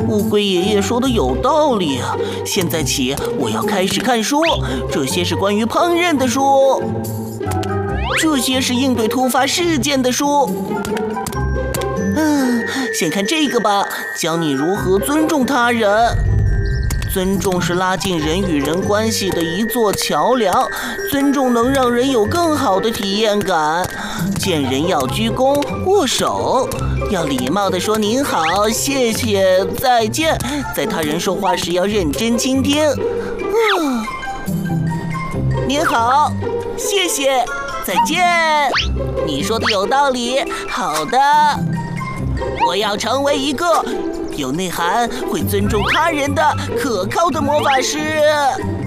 乌龟爷爷说的有道理啊！现在起，我要开始看书，这些是关于烹饪的书，这些是应对突发事件的书。先看这个吧，教你如何尊重他人。尊重是拉近人与人关系的一座桥梁，尊重能让人有更好的体验感。见人要鞠躬、握手，要礼貌地说您好、谢谢、再见。在他人说话时要认真倾听。您好，谢谢，再见。你说的有道理，好的。我要成为一个有内涵、会尊重他人的可靠的魔法师。